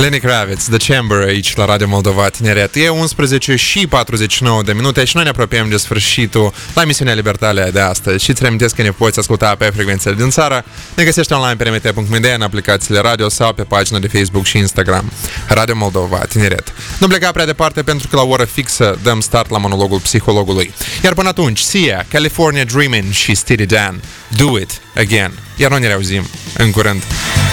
Lenny Kravitz, The Chamber, aici la Radio Moldova Tineret. E 11 și 49 de minute și noi ne apropiem de sfârșitul la emisiunea Libertalia de astăzi. Și îți reamintesc că ne poți asculta pe frecvențele din țară. Ne găsești online pe rmt.md, în aplicațiile radio sau pe pagina de Facebook și Instagram. Radio Moldova Tineret. Nu pleca prea departe pentru că la o oră fixă dăm start la monologul psihologului. Iar până atunci, Sia, California Dreamin' și Steely Dan, Do It Again. Iar noi ne reauzim în curând.